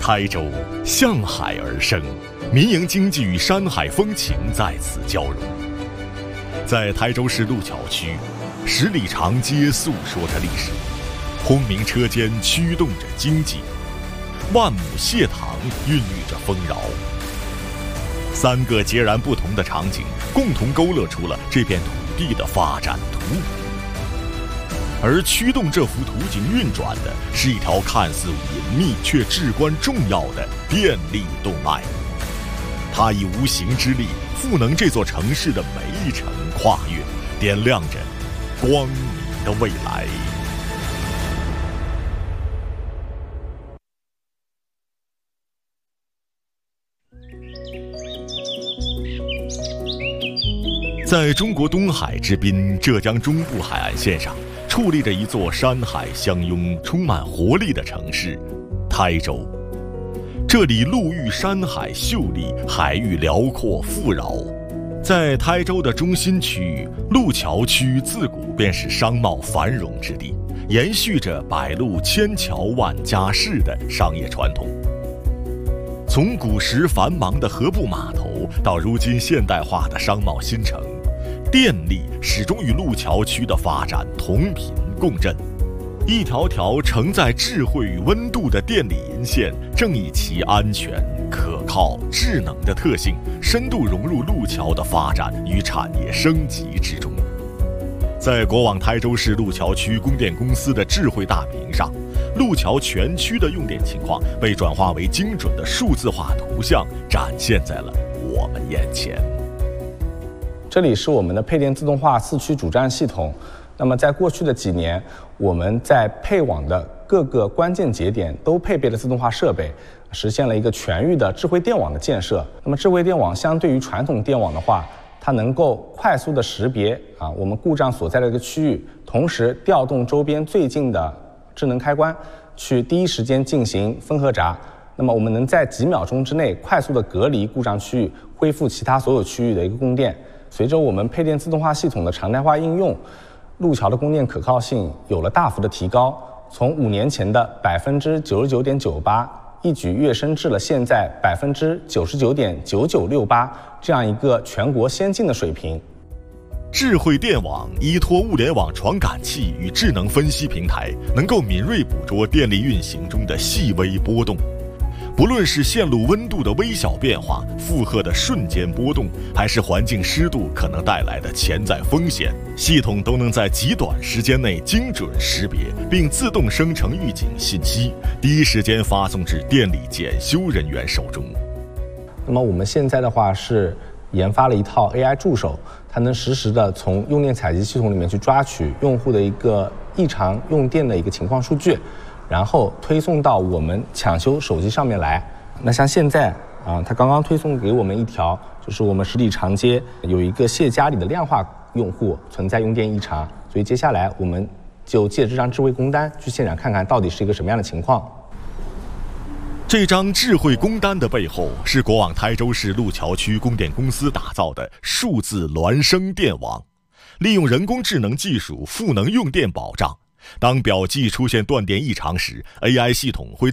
台州向海而生，民营经济与山海风情在此交融。在台州市路桥区，10里长街诉说着历史，轰鸣车间驱动着经济，万亩蟹塘孕育着丰饶。3个截然不同的场景，共同勾勒出了这片土地的发展图。而驱动这幅图景运转的是一条看似隐秘却至关重要的电力动脉，它以无形之力赋能这座城市的每一层跨越，点亮着光明的未来。在中国东海之滨浙江中部海岸线上，矗立着一座山海相拥、充满活力的城市——台州。这里陆域山海秀丽，海域辽阔富饶。在台州的中心区域，路桥区自古便是商贸繁荣之地，延续着百路千桥万家室的商业传统。从古时繁忙的河埠码头，到如今现代化的商贸新城，电力始终与路桥区的发展同频共振。一条条承载智慧与温度的电力银线，正以其安全、可靠、智能的特性，深度融入路桥的发展与产业升级之中。在国网台州市路桥区供电公司的智慧大屏上，路桥全区的用电情况被转化为精准的数字化图像，展现在了我们眼前。 这里是我们的配电自动化4区主站系统。那么在过去的几年，我们在配网的各个关键节点都配备了自动化设备，实现了一个全域的智慧电网的建设。那么智慧电网相对于传统电网的话，它能够快速的识别我们故障所在的一个区域，同时调动周边最近的智能开关，去第一时间进行分和闸。那么我们能在几秒钟之内快速的隔离故障区域，恢复其他所有区域的一个供电。随着我们配电自动化系统的常态化应用，路桥的供电可靠性有了大幅的提高，从5年前的99.98%一举跃升至了现在99.9968%这样一个全国先进的水平。 智慧电网依托物联网传感器与智能分析平台，能够敏锐捕捉电力运行中的细微波动。不论是线路温度的微小变化、负荷的瞬间波动，还是环境湿度可能带来的潜在风险，系统都能在极短时间内精准识别，并自动生成预警信息，第一时间发送至电力检修人员手中。 那么我们现在的话是研发了一套 AI 助手，它能实时的从用电采集系统里面去抓取用户的一个异常用电的一个情况数据，然后推送到我们抢修手机上面来。那像现在它刚刚推送给我们一条，就是我们10里长街有一个谢家里的量化用户存在用电异常，所以接下来我们就借这张智慧工单去现场看看到底是一个什么样的情况。 这张智慧工单的背后，是国网台州市路桥区供电公司打造的数字孪生电网，利用人工智能技术赋能用电保障。当表记出现断电异常时， AI 系统会